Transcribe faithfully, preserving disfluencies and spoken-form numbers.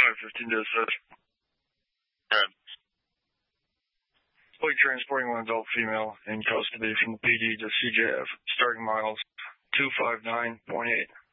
five fifteen dispatch. Good. Fleet transporting one adult female in custody from the P D to C J F, starting miles two five nine point eight.